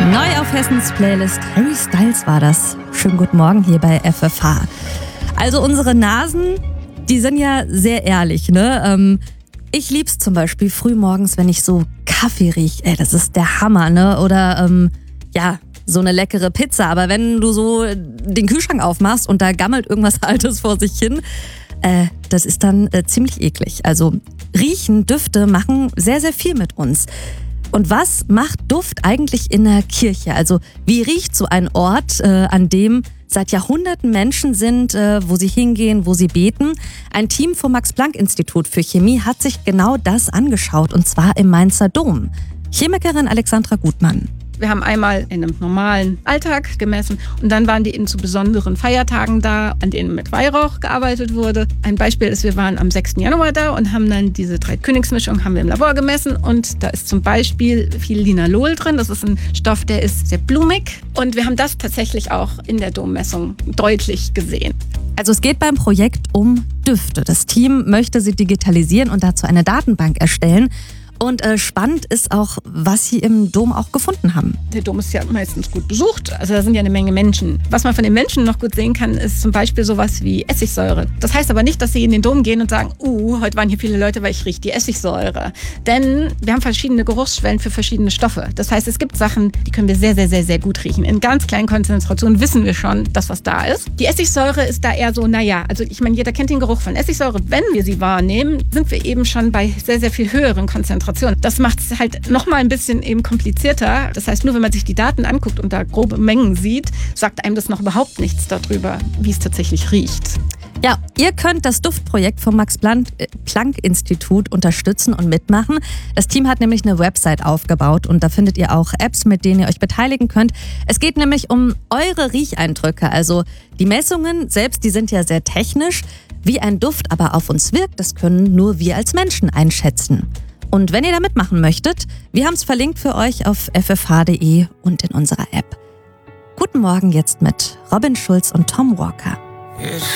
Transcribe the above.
Neu auf Hessens Playlist. Harry Styles war das. Schönen guten Morgen hier bei FFH. Also unsere Nasen, die sind ja sehr ehrlich, ne? Ich lieb's zum Beispiel frühmorgens, wenn ich so Kaffee riech. Ey, das ist der Hammer, ne? Oder so eine leckere Pizza. Aber wenn du so den Kühlschrank aufmachst und da gammelt irgendwas Altes vor sich hin, das ist dann ziemlich eklig. Also Riechen, Düfte machen sehr, sehr viel mit uns. Und was macht Duft eigentlich in der Kirche? Also wie riecht so ein Ort, an dem seit Jahrhunderten Menschen sind, wo sie hingehen, wo sie beten? Ein Team vom Max-Planck-Institut für Chemie hat sich genau das angeschaut, und zwar im Mainzer Dom. Chemikerin Alexandra Gutmann. Wir haben einmal in einem normalen Alltag gemessen und dann waren die eben zu besonderen Feiertagen da, an denen mit Weihrauch gearbeitet wurde. Ein Beispiel ist, wir waren am 6. Januar da und haben dann diese 3 Königsmischungen haben wir im Labor gemessen, und da ist zum Beispiel viel Linalol drin. Das ist ein Stoff, der ist sehr blumig, und wir haben das tatsächlich auch in der Dommessung deutlich gesehen. Also es geht beim Projekt um Düfte. Das Team möchte sie digitalisieren und dazu eine Datenbank erstellen. Und spannend ist auch, was sie im Dom auch gefunden haben. Der Dom ist ja meistens gut besucht, also da sind ja eine Menge Menschen. Was man von den Menschen noch gut sehen kann, ist zum Beispiel sowas wie Essigsäure. Das heißt aber nicht, dass sie in den Dom gehen und sagen, heute waren hier viele Leute, weil ich rieche die Essigsäure. Denn wir haben verschiedene Geruchsschwellen für verschiedene Stoffe. Das heißt, es gibt Sachen, die können wir sehr, sehr, sehr, sehr gut riechen. In ganz kleinen Konzentrationen wissen wir schon, dass was da ist. Die Essigsäure ist da eher so, also ich meine, jeder kennt den Geruch von Essigsäure. Wenn wir sie wahrnehmen, sind wir eben schon bei sehr, sehr viel höheren Konzentrationen. Das macht es halt nochmal ein bisschen eben komplizierter. Das heißt, nur wenn man sich die Daten anguckt und da grobe Mengen sieht, sagt einem das noch überhaupt nichts darüber, wie es tatsächlich riecht. Ja, ihr könnt das Duftprojekt vom Max-Planck-Institut unterstützen und mitmachen. Das Team hat nämlich eine Website aufgebaut und da findet ihr auch Apps, mit denen ihr euch beteiligen könnt. Es geht nämlich um eure Riecheindrücke. Also die Messungen selbst, die sind ja sehr technisch. Wie ein Duft aber auf uns wirkt, das können nur wir als Menschen einschätzen. Und wenn ihr da mitmachen möchtet, wir haben es verlinkt für euch auf ffh.de und in unserer App. Guten Morgen jetzt mit Robin Schulz und Tom Walker.